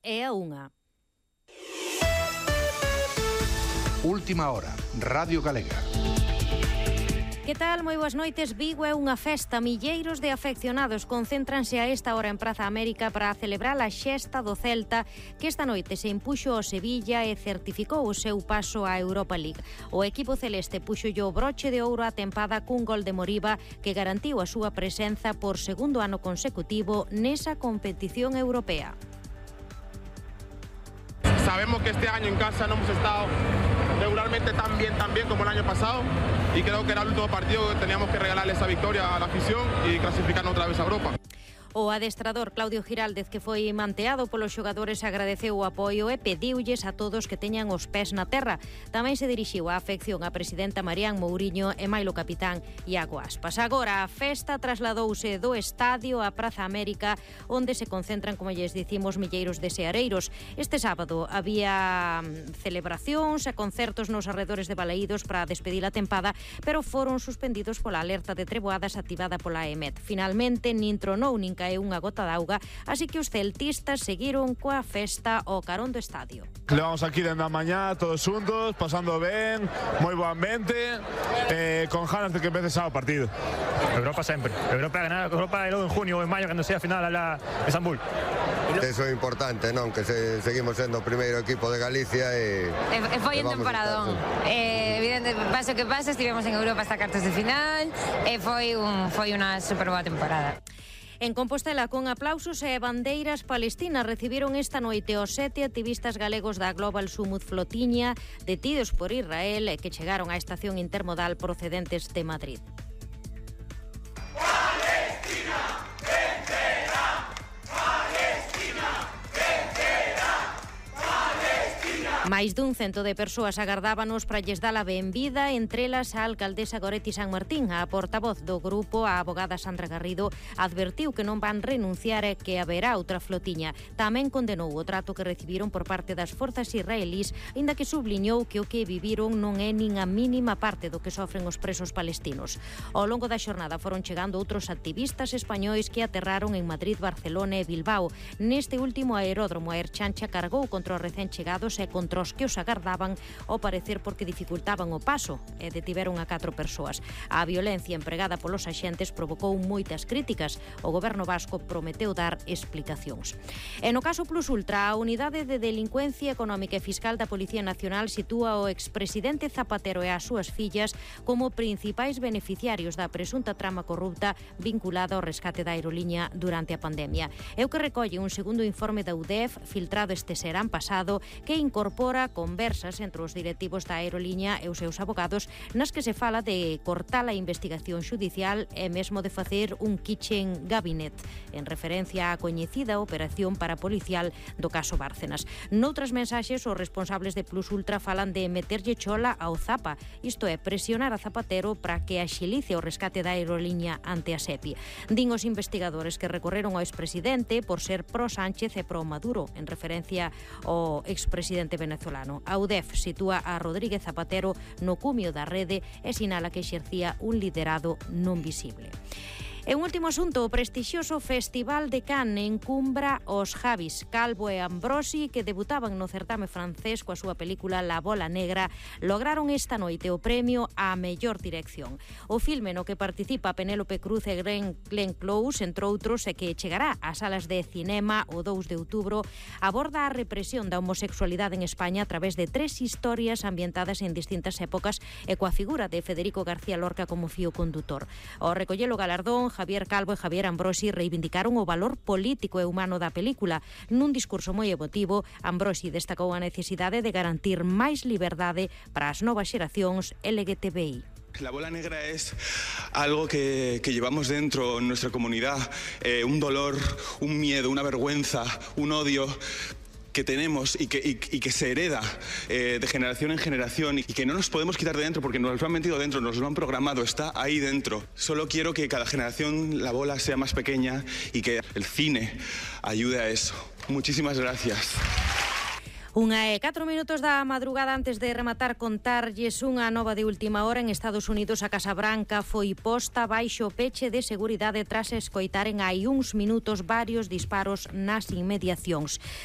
é a 1. Última hora, Radio Galega. Que tal? Moi boas noites. Vigo é unha festa. Milleiros de afeccionados concéntranse a esta hora en Praza América para celebrar a xesta do Celta, que esta noite se impuxo ao Sevilla e certificou o seu paso á Europa League. O equipo celeste puxo o broche de ouro á tempada cun gol de Moriba que garantiu a súa presenza por segundo ano consecutivo nesa competición europea. Sabemos que este año en casa no hemos estado regularmente tan bien como el año pasado y creo que era el último partido que teníamos que regalarle esa victoria a la afición y clasificarnos otra vez a Europa. O adestrador Claudio Giraldez, que foi manteado polos xogadores, agradeceu o apoio e pediulles a todos que teñan os pés na terra. Tamén se dirixiu á afección a presidenta Marián Mouriño e mailo capitán Iago Aspas. Agora a festa trasladouse do estadio á Praza América, onde se concentran, como lles dicimos, milleiros de seareiros. Este sábado había celebracións e concertos nos arredores de Balaídos para despedir a tempada, pero foron suspendidos pola alerta de treboadas activada pola EMET. Finalmente, nin tronou nin caeu unha gota de auga, así que os celtistas seguiron coa festa ao carón do estadio. Levamos aquí dende a mañá todos xuntos, pasando ben, moi bo ambiente, con ganas de que empece xa o partido. Europa sempre. Europa ganar, Europa é logo en junio ou en maio cando sea a final alá en Estambul. Eso é importante, non? Que seguimos sendo o primeiro equipo de Galicia e foi un temporadón. Evidente, paso que pase, estivemos en Europa hasta cuartos de final e foi unha super boa temporada. En Compostela, con aplausos e bandeiras palestinas, recibiron esta noite os 7 activistas galegos da Global Sumud Flotiña detidos por Israel e que chegaron á estación intermodal procedentes de Madrid. Máis dun cento de persoas agardábanos para lles dar a benvida, entre elas a alcaldesa Goretti San Martín. A portavoz do grupo, a abogada Sandra Garrido, advertiu que non van renunciar e que haberá outra flotiña. Tamén condenou o trato que recibiron por parte das forzas israelís, aínda que subliñou que o que viviron non é nin a mínima parte do que sofren os presos palestinos. Ao longo da xornada foron chegando outros activistas españois que aterraron en Madrid, Barcelona e Bilbao. Neste último aeródromo, a Erchancha cargou contra os recén chegados e contra os que os agardaban, ao parecer porque dificultaban o paso, e detiveron a 4 persoas. A violencia empregada polos axentes provocou moitas críticas. O goberno vasco prometeu dar explicacións. E no caso Plus Ultra, a Unidade de Delincuencia Económica e Fiscal da Policía Nacional sitúa o expresidente Zapatero e as súas fillas como principais beneficiarios da presunta trama corrupta vinculada ao rescate da aeroliña durante a pandemia. É o que recolle un segundo informe da UDEF filtrado este serán pasado, que incorpora conversas entre os directivos da aeroliña e os seus abogados, nas que se fala de cortar a investigación xudicial e mesmo de facer un kitchen cabinet, en referencia á coñecida operación parapolicial do caso Bárcenas. Noutras mensaxes, os responsables de Plus Ultra falan de meterlle chola ao Zapa, isto é, presionar a Zapatero para que axilice o rescate da aeroliña ante a SEPI. Din os investigadores que recorreron ao expresidente por ser pro Sánchez e pro Maduro, en referencia ao expresidente venezolano. A UDEF sitúa a Rodríguez Zapatero no cumio da rede e sinala que exercía un liderado non visible. E un último asunto, o prestixioso Festival de Cannes encumbra os Javis Calvo e Ambrosi, que debutaban no certame francés coa súa película La Bola Negra, lograron esta noite o premio á mellor dirección. O filme no que participa Penélope Cruz e Glenn Close, entre outros, e que chegará ás salas de cinema o 2 de outubro, aborda a represión da homosexualidade en España a través de 3 historias ambientadas en distintas épocas e coa figura de Federico García Lorca como fío condutor. Ao recollelo galardón, Javier Calvo e Javier Ambrosi reivindicaron o valor político e humano da película. Nun discurso moi emotivo, Ambrosi destacou a necesidade de garantir máis liberdade para as novas xeracións LGTBI. La bola negra es algo que llevamos dentro en nuestra comunidad, un dolor, un miedo, una vergüenza, un odio que tenemos y que se hereda de generación en generación y que no nos podemos quitar de dentro porque nos lo han metido dentro, nos lo han programado, está ahí dentro. Solo quiero que cada generación la bola sea más pequeña y que el cine ayude a eso. Muchísimas gracias. 1:04 da madrugada. Antes de rematar, contarlles unha nova de última hora. En Estados Unidos, a Casa Branca foi posta baixo peche de seguridade tras escoitaren hai uns minutos varios disparos nas inmediacións.